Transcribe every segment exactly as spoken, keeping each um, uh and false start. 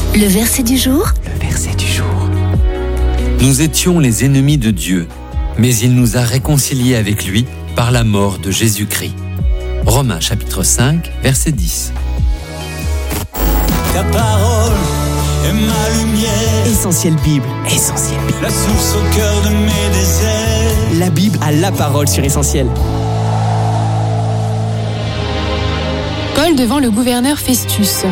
Le verset du jour. Le verset du jour. Nous étions les ennemis de Dieu, mais il nous a réconciliés avec lui par la mort de Jésus-Christ. Romains chapitre cinq, verset dix. Ta parole est ma lumière. Essentiel Bible. Essentiel Bible. La source au cœur de mes déserts. La Bible a la parole sur Essentiel. Paul devant le gouverneur Festus.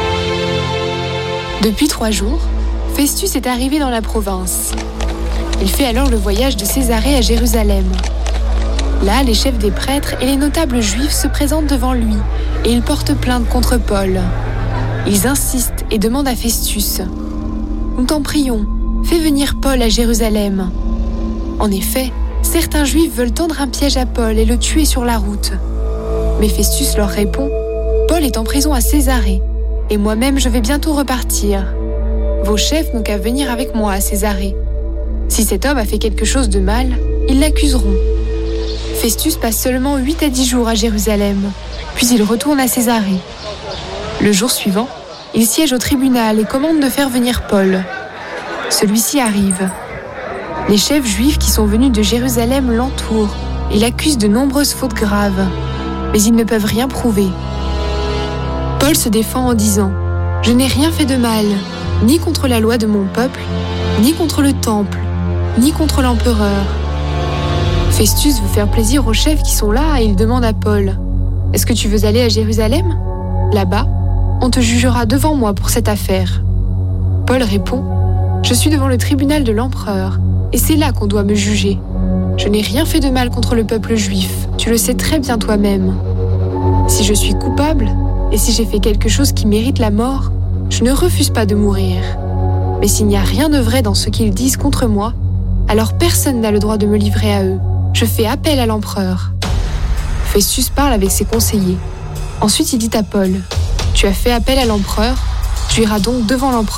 Depuis trois jours, Festus est arrivé dans la province. Il fait alors le voyage de Césarée à Jérusalem. Là, les chefs des prêtres et les notables juifs se présentent devant lui et ils portent plainte contre Paul. Ils insistent et demandent à Festus « Nous t'en prions, fais venir Paul à Jérusalem. » En effet, certains juifs veulent tendre un piège à Paul et le tuer sur la route. Mais Festus leur répond « Paul est en prison à Césarée, et moi-même je vais bientôt repartir. Vos chefs n'ont qu'à venir avec moi à Césarée. Si cet homme a fait quelque chose de mal, ils l'accuseront. » Festus passe seulement huit à dix jours à Jérusalem, puis il retourne à Césarée. Le jour suivant, il siège au tribunal et commande de faire venir Paul. Celui-ci arrive. Les chefs juifs qui sont venus de Jérusalem l'entourent et l'accusent de nombreuses fautes graves, mais ils ne peuvent rien prouver. Paul se défend en disant « Je n'ai rien fait de mal, ni contre la loi de mon peuple, ni contre le temple, ni contre l'empereur. » Festus veut faire plaisir aux chefs qui sont là et il demande à Paul « Est-ce que tu veux aller à Jérusalem ? Là-bas, on te jugera devant moi pour cette affaire. » Paul répond « Je suis devant le tribunal de l'empereur et c'est là qu'on doit me juger. Je n'ai rien fait de mal contre le peuple juif, tu le sais très bien toi-même. Si je suis coupable et si j'ai fait quelque chose qui mérite la mort, je ne refuse pas de mourir. Mais s'il n'y a rien de vrai dans ce qu'ils disent contre moi, alors personne n'a le droit de me livrer à eux. Je fais appel à l'empereur. » Festus parle avec ses conseillers. Ensuite, il dit à Paul « Tu as fait appel à l'empereur, tu iras donc devant l'empereur. »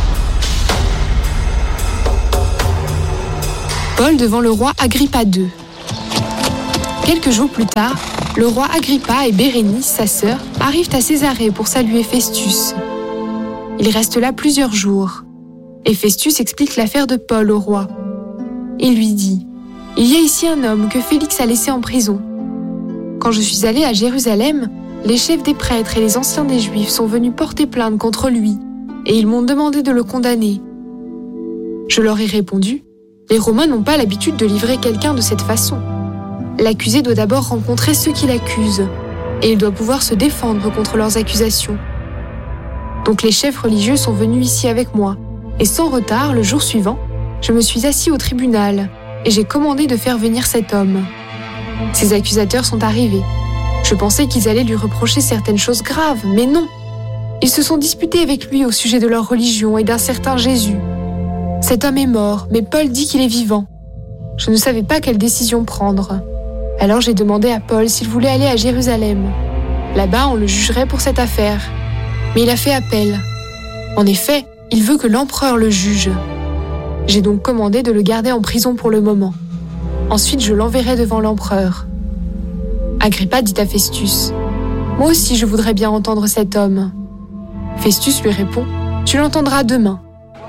Paul devant le roi Agrippa deux. Quelques jours plus tard, le roi Agrippa et Bérénice, sa sœur, arrivent à Césarée pour saluer Festus. Ils restent là plusieurs jours. Et Festus explique l'affaire de Paul au roi. Il lui dit « Il y a ici un homme que Félix a laissé en prison. Quand je suis allé à Jérusalem, les chefs des prêtres et les anciens des Juifs sont venus porter plainte contre lui, et ils m'ont demandé de le condamner. Je leur ai répondu « Les Romains n'ont pas l'habitude de livrer quelqu'un de cette façon. L'accusé doit d'abord rencontrer ceux qui l'accusent, et il doit pouvoir se défendre contre leurs accusations. Donc les chefs religieux sont venus ici avec moi, et sans retard, le jour suivant, je me suis assis au tribunal, et j'ai commandé de faire venir cet homme. Ces accusateurs sont arrivés. Je pensais qu'ils allaient lui reprocher certaines choses graves, mais non. Ils se sont disputés avec lui au sujet de leur religion et d'un certain Jésus. Cet homme est mort, mais Paul dit qu'il est vivant. Je ne savais pas quelle décision prendre. Alors j'ai demandé à Paul s'il voulait aller à Jérusalem. Là-bas, on le jugerait pour cette affaire. Mais il a fait appel. En effet, il veut que l'empereur le juge. J'ai donc commandé de le garder en prison pour le moment. Ensuite, je l'enverrai devant l'empereur. Agrippa dit à Festus « Moi aussi, je voudrais bien entendre cet homme. » Festus lui répond « Tu l'entendras demain. »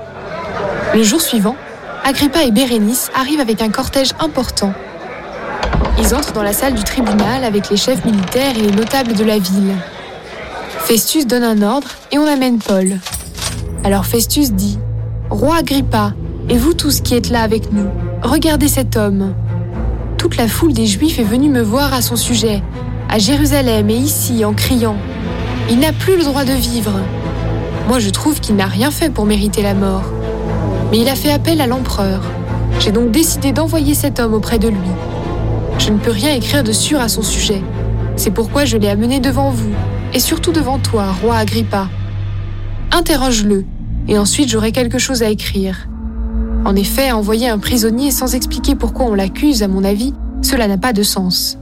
Le jour suivant, Agrippa et Bérénice arrivent avec un cortège important. Ils entrent dans la salle du tribunal avec les chefs militaires et les notables de la ville. Festus donne un ordre et on amène Paul. Alors Festus dit « Roi Agrippa, et vous tous qui êtes là avec nous, regardez cet homme. Toute la foule des Juifs est venue me voir à son sujet, à Jérusalem et ici, en criant « Il n'a plus le droit de vivre !» Moi, je trouve qu'il n'a rien fait pour mériter la mort. Mais il a fait appel à l'empereur. J'ai donc décidé d'envoyer cet homme auprès de lui. Je ne peux rien écrire de sûr à son sujet. C'est pourquoi je l'ai amené devant vous, et surtout devant toi, roi Agrippa. Interroge-le, et ensuite j'aurai quelque chose à écrire. En effet, envoyer un prisonnier sans expliquer pourquoi on l'accuse, à mon avis, cela n'a pas de sens.